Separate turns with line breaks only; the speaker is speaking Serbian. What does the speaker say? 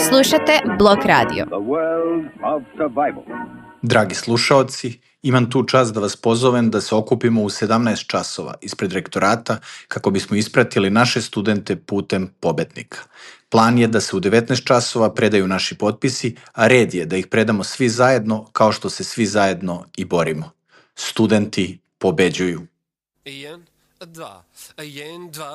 Slušate Blok Radio.
Dragi slušaoci, imam tu čast da vas pozovem da se okupimo u 17 časova ispred rektorata kako bismo ispratili naše studente putem pobednika. Plan je da se u 19 časova predaju naši potpisi, a red je da ih predamo svi zajedno kao što se svi zajedno i borimo. Studenti pobeđuju.
1, 2, 1, 2.